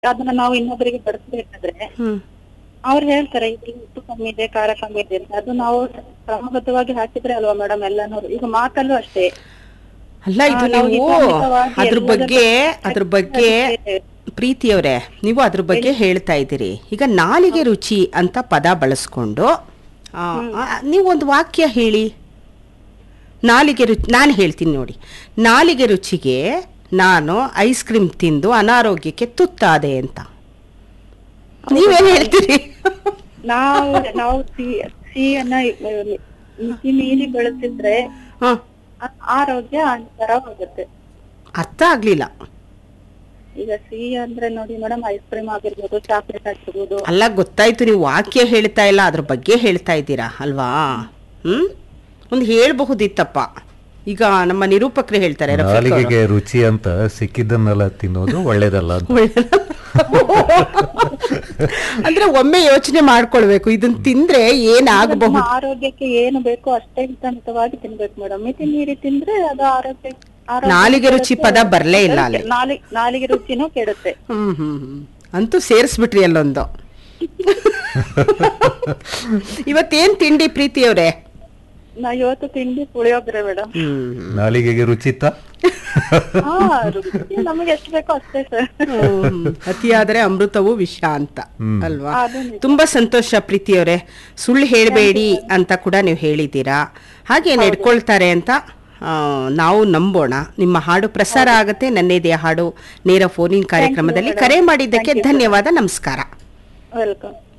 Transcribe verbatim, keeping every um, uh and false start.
ಅದನ್ನ ನಾವು ಇನ್ನೊಬ್ಬರಿಗೆ ಬಡಿಸ್ಬೇಕಾದ್ರೆ ಹ್ಮ್ ಅವ್ರು ಹೇಳ್ತಾರೆ ಇದ್ರಲ್ಲಿ ಉಪ್ಪು ಕಮ್ಮಿ ಇದೆ ಖಾರ ಕಮ್ಮಿ ಇದೆ ಅಂತ. ಅದು ನಾವು ಕ್ರಮಬದ್ಧವಾಗಿ ಹಾಕಿದ್ರೆ ಅಲ್ವಾ ಮೇಡಮ್ ಎಲ್ಲಾನು. ಈಗ ಮಾತಲ್ಲೂ ಅಷ್ಟೇ. ಅಲ್ಲ ಇದು ಆ, ನಾವು ನೀವು ಹಿತಮಿತವಾಗಿ ಅದ್ರ ಎಲ್ಲದಕ್ಕೂ ಬಗ್ಗೆ ಅದ್ರ ಬಗ್ಗೆ ಅದಕ್ಕೆ ಪ್ರೀತಿಯವರೇ ನೀವು ಅದ್ರ ಬಗ್ಗೆ ಹೇಳ್ತಾ ಇದ್ದೀರಿ. ಈಗ ನಾಲಿಗೆ ರುಚಿ ಅಂತ ಪದ ಬಳಸ್ಕೊಂಡು ಆ, ಆ, ನೀವು ಒಂದು ವಾಕ್ಯ ಹೇಳಿ. ನಾಲಿಗೆ ರುಚಿ ನಾನು ಹೇಳ್ತೀನಿ ನೋಡಿ. ನಾಲಿಗೆ ರುಚಿಗೆ ನಾನು ಐಸ್ ಕ್ರೀಮ್ ತಿಂದು ಅನಾರೋಗ್ಯಕ್ಕೆ ತುತ್ತಾದೆ ಅಂತ ನೀವೇನು ಹೇಳ್ತೀರಿ? ನಾವು ನಾವು ಸಿಹಿ ಸಿಹಿಯನ್ನ ಮಿತಿ ಮೀರಿ ಬೆಳೆಸಿದ್ರೆ ಹ ಆ- ಆರೋಗ್ಯ ಹಾನಿಕರವಾಗುತ್ತೆ. ಅರ್ಥ ಆಗ್ಲಿಲ್ಲ. ಈಗ ಸಿಹಿ ಅಂದ್ರೆ ನೋಡಿ ಮೇಡಮ್, ಐಸ್ ಕ್ರೀಮ್ ಆಗಿರ್ಬೋದು, ಚಾಕ್ಲೇಟ್ ಆಗಿರ್ಬೋದು. ಅಲ್ಲ ಗೊತ್ತಾಯ್ತು, ನೀವು ವಾಕ್ಯ ಹೇಳ್ತಾ ಇಲ್ಲ ಅದ್ರ ಬಗ್ಗೆ ಹೇಳ್ತಾ ಇದ್ದೀರಾ ಅಲ್ವಾ? ಹ್ಮ್ ಒಂದು ಹೇಳ್ಬಹುದಿತ್ತಪ್ಪ. ಈಗ ನಮ್ಮ ನಿರೂಪಕರು ಹೇಳ್ತಾರೆ ರಫೀಕ್ ಅವರು. ನಾಲಿಗೆಗೆ ರುಚಿ ಅಂತ ಸಿಕ್ಕಿದ್ದನ್ನೆಲ್ಲ ತಿನ್ನೋದು ಒಳ್ಳೇದಲ್ಲ ಅಂತ. ಅಂದ್ರೆ ಒಮ್ಮೆ ಯೋಚನೆ ಮಾಡ್ಕೊಳ್ಬೇಕು, ಇದನ್ನ ತಿಂದ್ರೆ ನಮ್ಮ ಏನಾಗಬಹುದು. ಆರೋಗ್ಯಕ್ಕೆ ಏನು ಬೇಕೋ ಅಷ್ಟೇ ಹಿತಮಿತವಾಗಿ ತಿನ್ಬೇಕು ಮೇಡಮ್. ಮಿತಿ ಮೀರಿ ತಿಂದ್ರೆ ಅದು ಆರೋಗ್ಯ ಆರೋಗ್ಯ ನಾಲಿಗೆ ರುಚಿ ಕೆಡುತ್ತೆ. ಪದ ಬರ್ಲೇ ಇಲ್ಲ ಅಲ್ಲಿ. ನಾಲಿ ನಾಲಿಗೆ ರುಚಿನೂ ಕೆಡುತ್ತೆ. ಹ್ಮ್ ಹ್ಮ್ ಹ್ಮ್ ಅಂತೂ ಸೇರಿಸ್ಬಿಟ್ರಿ ಅಲ್ಲೊಂದು. ಇವತ್ತೇನ್ ತಿಂಡಿ ಪ್ರೀತಿಯವ್ರೆ? ನಾ ಇವತ್ತು ತಿಂಡಿ ಪುಳಿಯೋಗರೆ ಮೇಡಮ್. ಹ್ಮ್ ನಾಲಿಗೆಗೆ ರುಚಿತ ಹಾ, ರುಚಿ ನಮಗೆ ಎಷ್ಟು ಬೇಕೋ ಅಷ್ಟೇ ಸರ್. ಹ್ಮ್. ಅತಿಯಾದರೆ ಅಮೃತವು ವಿಷ ಅಂತ ಅಲ್ವಾ? ಅದು ನಿಜ. ತುಂಬಾ ಸಂತೋಷ ಪ್ರೀತಿಯವರೇ. ಸುಳ್ಳು ಹೇಳಬೇಡಿ ಅಂತ ಕೂಡ ನೀವು ಹೇಳಿದ್ದೀರಾ. ಹಾಗೆ ನಡ್ಕೊಳ್ತಾರೆ ಅಂತ ಆ, ನಾವು ನಂಬೋಣ. ನಿಮ್ಮ ಹಾಡು ಪ್ರಸಾರ ಆಗತ್ತೆ. ನನ್ನೇದೆಯ ಹಾಡು ನೇರ ಫೋನಿನ್ ಕಾರ್ಯಕ್ರಮದಲ್ಲಿ ಕರೆ ಮಾಡಿದ್ದಕ್ಕೆ ಧನ್ಯವಾದ. ನಮಸ್ಕಾರ. ವೆಲ್ಕಮ್.